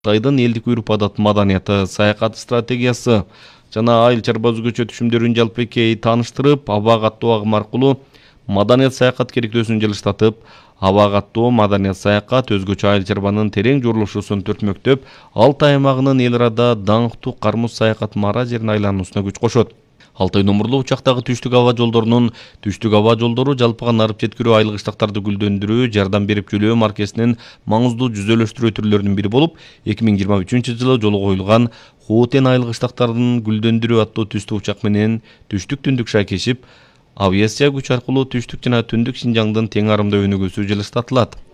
Кытайдын элдик үрп-адат маданияты, саякат стратегиясы жана айыл чарба өзгөчө түшүмдөрүн жалпыкей тааныштырып, абага аттуу агым аркылуу маданият саякат керектөөсүн жылыштатып, абага аттуу маданият саякат өзгөчө айыл чарбанын терең журулушусун түртмөктөп, Алтай аймагынын эл арада даңктуу Кармуз саякат мара жерин айлануусуна күч кошот. Алтай номурлуу учактагы түштүк аба жолдору жалпыга нарып жеткирүү, айыл кыштактарды гүлдөндүрүү, жардам берип жөлөө маркесинин маңыздуу жүзөлөштүрүү түрлөрүнүн бири болуп, 2023-жылы жолго коюлган Хуутен айыл кыштактарын гүлдөндүрүү аттуу түстүк учак менен түштүк-түндүк шай кешип, авиация күч аркылуу түштүк жана түндүк Шинжаңдын тең арымдуу өнүгүүсү жылыштатылат.